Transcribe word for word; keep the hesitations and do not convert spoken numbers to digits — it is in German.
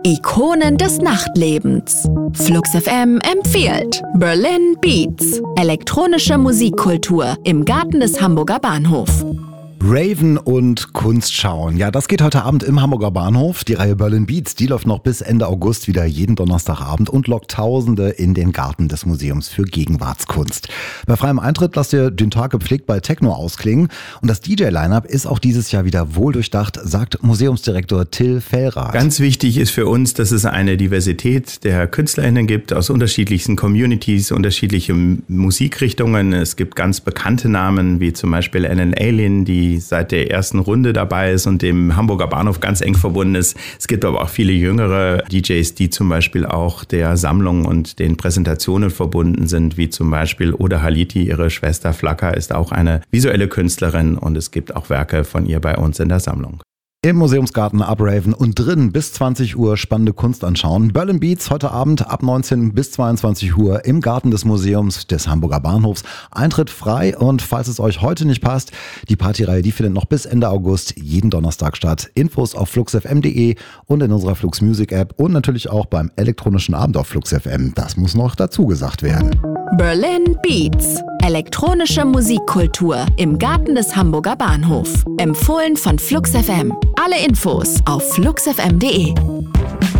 Ikonen des Nachtlebens. Flux F M empfiehlt Berlin Beats. Elektronische Musikkultur im Garten des Hamburger Bahnhof. Raven und Kunst schauen. Ja, das geht heute Abend im Hamburger Bahnhof. Die Reihe Berlin Beats, die läuft noch bis Ende August wieder jeden Donnerstagabend und lockt Tausende in den Garten des Museums für Gegenwartskunst. Bei freiem Eintritt lasst ihr den Tag gepflegt bei Techno ausklingen. Und das D J-Line-Up ist auch dieses Jahr wieder wohldurchdacht, sagt Museumsdirektor Till Fellrath. Ganz wichtig ist für uns, dass es eine Diversität der KünstlerInnen gibt aus unterschiedlichsten Communities, unterschiedliche Musikrichtungen. Es gibt ganz bekannte Namen, wie zum Beispiel Alan Alien, die seit der ersten Runde dabei ist und dem Hamburger Bahnhof ganz eng verbunden ist. Es gibt aber auch viele jüngere D Js, die zum Beispiel auch der Sammlung und den Präsentationen verbunden sind, wie zum Beispiel Oda Haliti, ihre Schwester Flacker, ist auch eine visuelle Künstlerin und es gibt auch Werke von ihr bei uns in der Sammlung. Im Museumsgarten abraven und drin bis zwanzig Uhr spannende Kunst anschauen. Berlin Beats heute Abend ab neunzehn bis zweiundzwanzig Uhr im Garten des Museums des Hamburger Bahnhofs. Eintritt frei und falls es euch heute nicht passt, die Partyreihe, die findet noch bis Ende August jeden Donnerstag statt. Infos auf flux f m punkt de und in unserer Flux Music App und natürlich auch beim elektronischen Abend auf Flux F M. Das muss noch dazu gesagt werden. Berlin Beats. Elektronische Musikkultur im Garten des Hamburger Bahnhof. Empfohlen von Flux F M. Alle Infos auf flux f m punkt de.